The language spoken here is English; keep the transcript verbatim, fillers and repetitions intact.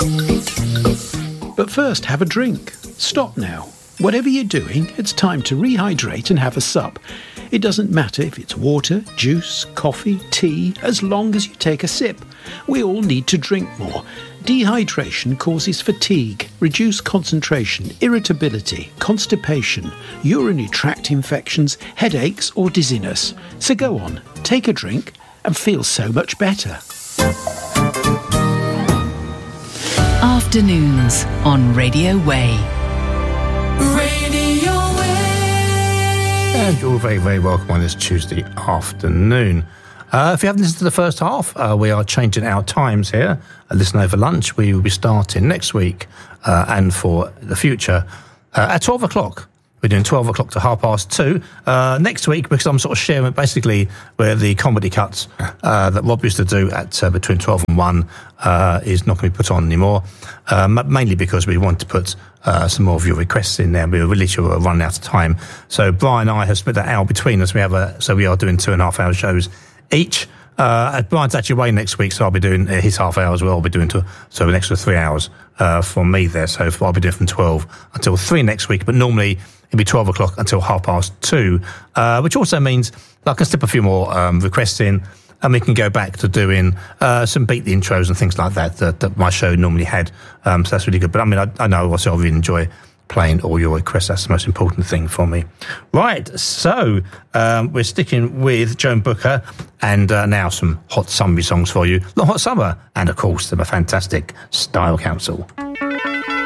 But first, have a drink. Stop now. Whatever you're doing, it's time to rehydrate and have a sup. It doesn't matter if it's water, juice, coffee, tea, as long as you take a sip. We all need to drink more. Dehydration causes fatigue, reduced concentration, irritability, constipation, urinary tract infections, headaches or dizziness. So go on, take a drink and feel so much better. Afternoons on Radio Way. Radio Way. And you're very, very welcome on this Tuesday afternoon. Uh, if you haven't listened to the first half, uh, we are changing our times here. Uh, listen over lunch. We will be starting next week uh, and for the future uh, at twelve o'clock. We're doing twelve o'clock to half past two uh, next week, because I'm sort of sharing basically where the comedy cuts uh, that Rob used to do at uh, between twelve and one uh, is not going to be put on anymore, um, mainly because we want to put uh, some more of your requests in there. We were really sure we were running out of time. So Brian and I have split that out between us. We have a, so we are doing two and a half hour shows each. Uh, Brian's actually away next week, so I'll be doing his half hour as well. I'll be doing two, so an extra three hours uh, from me there. So I'll be doing from twelve until three next week, but normally it'll be twelve o'clock until half past two, uh, which also means that I can slip a few more um, requests in, and we can go back to doing uh, some beat the intros and things like that that, that my show normally had. Um, so that's really good. But I mean, I, I know also I really enjoy playing all your requests. That's the most important thing for me. Right, so um, we're sticking with Joan Booker, and uh, now some hot summery songs for you. The Hot Summer, and of course the fantastic Style Council.